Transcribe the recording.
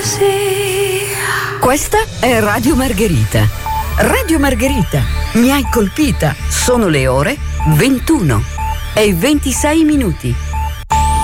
Questa è Radio Margherita. Radio Margherita, mi hai colpita. Sono le ore 21 e 26 minuti.